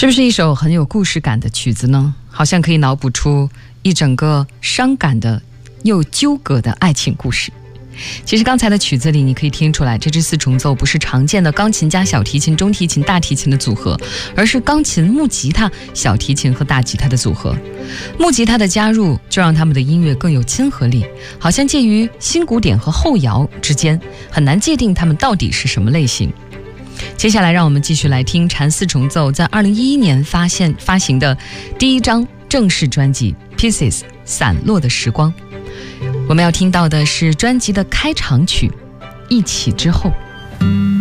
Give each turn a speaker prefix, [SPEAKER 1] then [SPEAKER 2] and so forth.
[SPEAKER 1] 是不是一首很有故事感的曲子呢？好像可以脑补出一整个伤感的又纠葛的爱情故事。其实刚才的曲子里你可以听出来，这支四重奏不是常见的钢琴加小提琴、中提琴、大提琴的组合，而是钢琴、木吉他、小提琴和大吉他的组合。木吉他的加入就让他们的音乐更有亲和力，好像介于新古典和后摇之间，很难界定他们到底是什么类型。接下来让我们继续来听禅四重奏在2011年发行的第一张正式专辑 Pieces 散落的时光。我们要听到的是专辑的开场曲《一起之后》。